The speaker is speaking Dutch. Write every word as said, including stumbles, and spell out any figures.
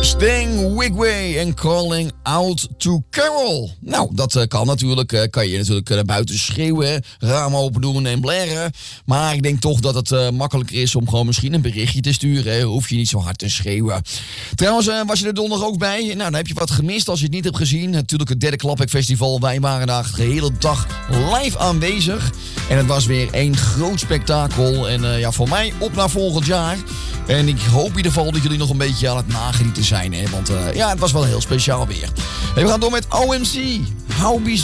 Sting, Wigway en Calling Out to Carol. Nou, dat uh, kan natuurlijk. Uh, kan je natuurlijk uh, buiten schreeuwen, ramen open doen en blaren. Maar ik denk toch dat het uh, makkelijker is om gewoon misschien een berichtje te sturen. Hè. Hoef je niet zo hard te schreeuwen. Trouwens, uh, was je er donderdag ook bij? Nou, dan heb je wat gemist als je het niet hebt gezien. Natuurlijk het derde Klapwijk Festival. Wij waren daar de hele dag live aanwezig. En het was weer één groot spektakel. En uh, ja, voor mij op naar volgend jaar. En ik hoop in ieder geval dat jullie nog een beetje aan het nagenieten zijn. Hè? Want uh, ja, het was wel heel speciaal weer. En we gaan door met O M C. How bizar.